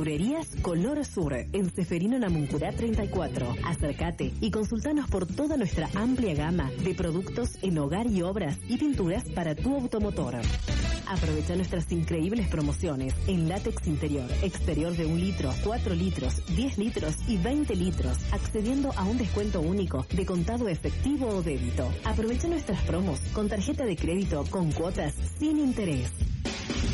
Pinturerías Color Sur, en Seferino Namuncurá 34. Acércate y consultanos por toda nuestra amplia gama de productos en hogar y obras y pinturas para tu automotor. Aprovecha nuestras increíbles promociones en látex interior, exterior de 1 litro, 4 litros, 10 litros y 20 litros, accediendo a un descuento único de contado efectivo o débito. Aprovecha nuestras promos con tarjeta de crédito con cuotas sin interés.